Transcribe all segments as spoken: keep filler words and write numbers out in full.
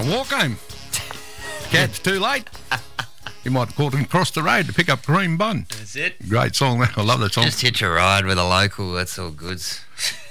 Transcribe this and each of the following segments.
walk home. Cat's too late. You might have caught him across the road to pick up cream bun. That's it. Great song. I love that song. Just hitch a ride with a local. That's all goods.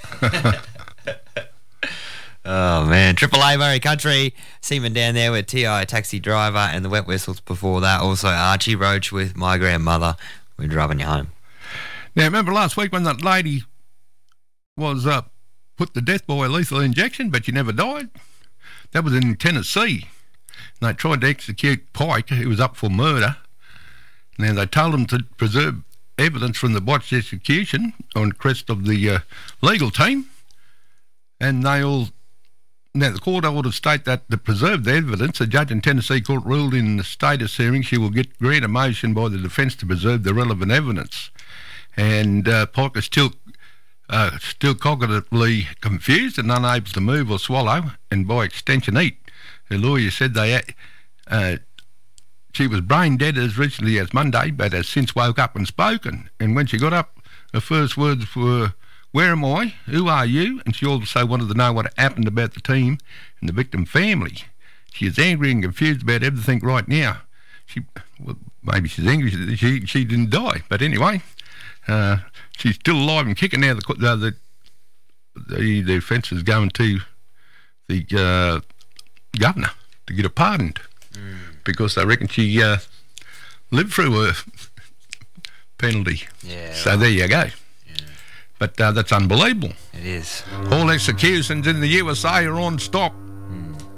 Oh, man. Triple A Murray Country. Seaman down there with T I Taxi Driver and the Wet Whistles before that. Also Archie Roach with My Grandmother. We're driving you home. Now, remember last week when that lady was uh, put to death by a lethal injection, but she never died? That was in Tennessee. And they tried to execute Pike, who was up for murder. Now, they told him to preserve evidence from the botched execution on crest of the uh, legal team. And they all... Now, the court ordered state that to preserve the evidence, a judge in Tennessee court ruled in the status hearing she will get grant a motion by the defence to preserve the relevant evidence. And uh, Pike is still... Uh, still cognitively confused and unable to move or swallow, and by extension eat. Her lawyer said they uh, she was brain dead as recently as Monday, but has since woke up and spoken. And when she got up, her first words were, "Where am I? Who are you?" And she also wanted to know what happened about the team and the victim family. She is angry and confused about everything right now. She, well, maybe she's angry. She she didn't die, but anyway. Uh, she's still alive and kicking now. The the the, the, the offence is going to the uh, governor to get her pardoned mm. because they reckon she uh, lived through her penalty. Yeah. So right. There you go. Yeah. But uh, that's unbelievable. It is. All executions in the U S A are on stop.